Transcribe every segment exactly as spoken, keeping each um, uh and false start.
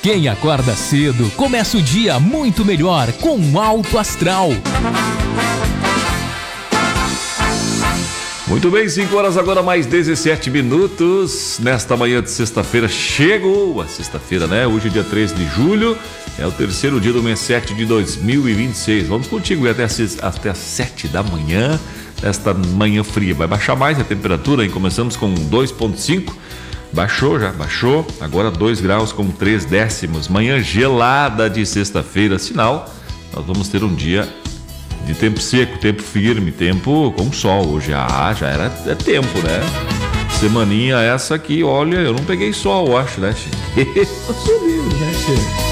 Quem acorda cedo começa o dia muito melhor com Alto Astral. Muito bem, cinco horas agora mais dezessete minutos. Nesta manhã de sexta-feira, chegou a sexta-feira, né? Hoje é dia treze de julho, é o terceiro dia do mês sete de dois mil e vinte e seis. Vamos contigo até as, até as sete da manhã, nesta manhã fria. Vai baixar mais a temperatura, hein? Começamos com dois vírgula cinco. Baixou já, baixou, agora dois graus com três décimos, manhã gelada de sexta-feira, sinal, nós vamos ter um dia de tempo seco, tempo firme, tempo com sol, hoje ah, já era é tempo, né? Semaninha essa aqui, olha, eu não peguei sol, eu acho, né, Che? Eu sou livre, né, Che?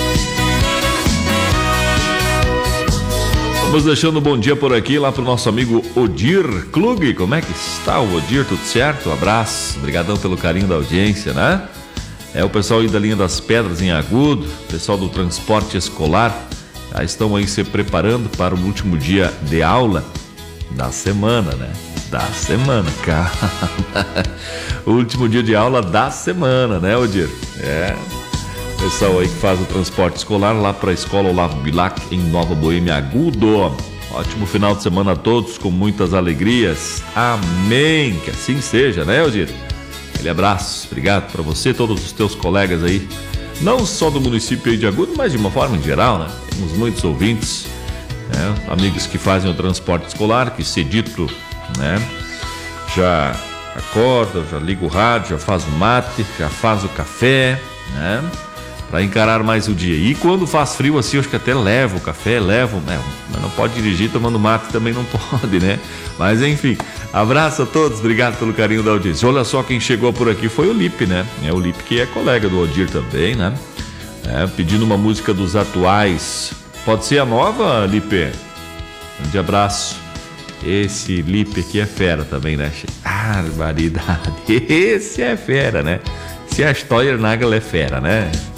Vamos deixando um bom dia por aqui, lá pro nosso amigo Odir Klug. Como é que está o Odir? Tudo certo? Um abraço, obrigadão pelo carinho da audiência, né? É o pessoal aí da linha das Pedras em Agudo, pessoal do transporte escolar, já estão aí se preparando para o último dia de aula da semana, né? Da semana, cara. O último dia de aula da semana, né, Odir? É... Pessoal aí que faz o transporte escolar lá para a escola Olavo Bilac em Nova Boêmia Agudo. Ótimo final de semana a todos, com muitas alegrias. Amém. Que assim seja, né, Odir? Aquele abraço, obrigado para você e todos os teus colegas aí, não só do município aí de Agudo, mas de uma forma em geral, né? Temos muitos ouvintes, né? Amigos que fazem o transporte escolar, que cedito, né? Já acorda, já liga o rádio, já faz o mate, já faz o café, né? Para encarar mais o dia. E quando faz frio assim, eu acho que até leva o café, leva, né? Mas não pode dirigir tomando mate, também não pode, né? Mas enfim, abraço a todos, obrigado pelo carinho da audiência. Olha só quem chegou por aqui foi o Lipe, né? É o Lipe que é colega do Odir também, né? É, pedindo uma música dos atuais. Pode ser a nova, Lipe? Um grande abraço. Esse Lipe aqui é fera também, né? Barbaridade. Esse é fera, né? Se a Steuernagel é fera, né?